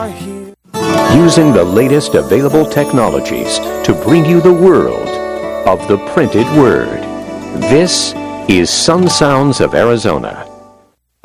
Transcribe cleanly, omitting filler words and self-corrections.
Using the latest available technologies to bring you the world of the printed word. This is Sun Sounds of Arizona.